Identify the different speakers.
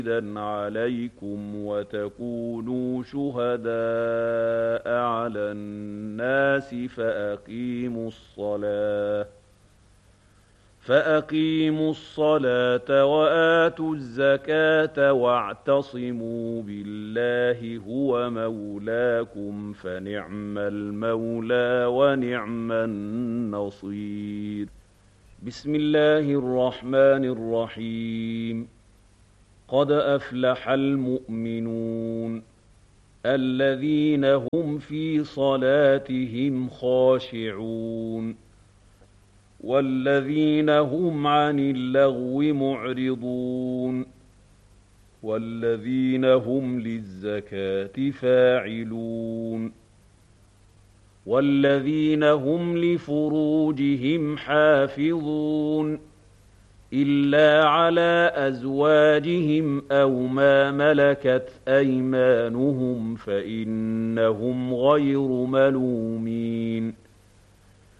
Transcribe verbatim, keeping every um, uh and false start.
Speaker 1: عليكم وتكونوا شهداء على الناس فأقيموا الصلاة فأقيموا الصلاة وآتوا الزكاة واعتصموا بالله هو مولاكم فنعم المولى ونعم النصير. بسم الله الرحمن الرحيم. قد أفلح المؤمنون الذين هم في صلاتهم خاشعون والذين هم عن اللغو معرضون والذين هم للزكاة فاعلون والذين هم لفروجهم حافظون إلا على أزواجهم أو ما ملكت أيمانهم فإنهم غير ملومين